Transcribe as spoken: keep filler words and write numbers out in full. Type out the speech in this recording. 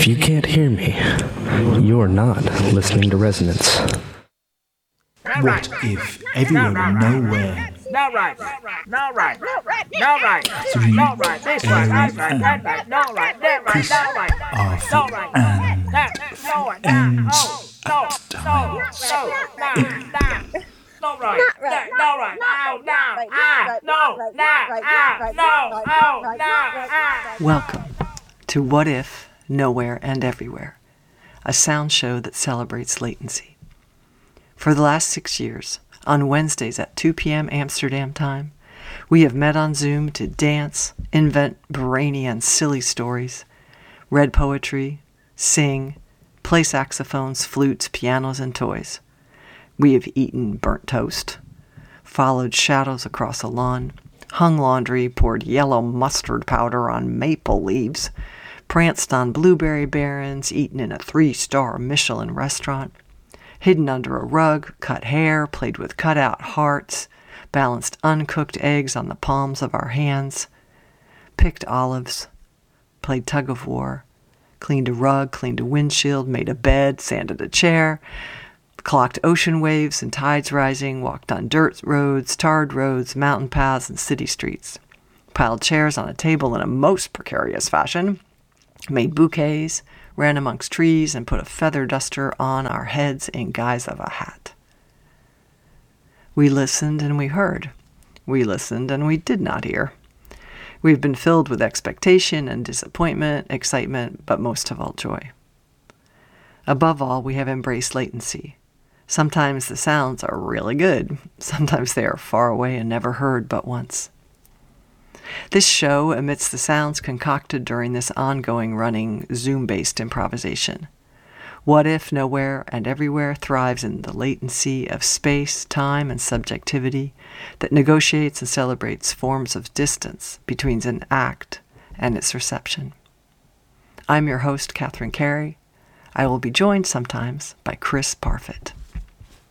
If you can't hear me, you're not listening to Resonance. What if everywhere and nowhere? No right, no right, no right, Three no right, this right, that's right, that right, no right, that right, Chris, no right, Arthur, no right, and that, no right, friends no, at no, times. no, no, no, no right, that, no right, no, no, ah, no, no, ah, no, oh, no, ah. Welcome to What If, Nowhere and Everywhere, a sound show that celebrates latency. For the last six years, on Wednesdays at two p.m. Amsterdam time, we have met on Zoom to dance, invent brainy and silly stories, read poetry, sing, play saxophones, flutes, pianos, and toys. We have eaten burnt toast, followed shadows across a lawn, hung laundry, poured yellow mustard powder on maple leaves, pranced on blueberry barrens, eaten in a three-star Michelin restaurant, hidden under a rug, cut hair, played with cutout hearts, balanced uncooked eggs on the palms of our hands, picked olives, played tug-of-war, cleaned a rug, cleaned a windshield, made a bed, sanded a chair, clocked ocean waves and tides rising, walked on dirt roads, tarred roads, mountain paths, and city streets, piled chairs on a table in a most precarious fashion, made bouquets, ran amongst trees, and put a feather duster on our heads in guise of a hat. We listened and we heard. We listened and we did not hear. We've been filled with expectation and disappointment, excitement, but most of all joy. Above all, we have embraced latency. Sometimes the sounds are really good. Sometimes they are far away and never heard but once. This show emits the sounds concocted during this ongoing running Zoom-based improvisation. What If, Nowhere, and Everywhere thrives in the latency of space, time, and subjectivity that negotiates and celebrates forms of distance between an act and its reception. I'm your host, Catherine Carey. I will be joined sometimes by Chris Parfit.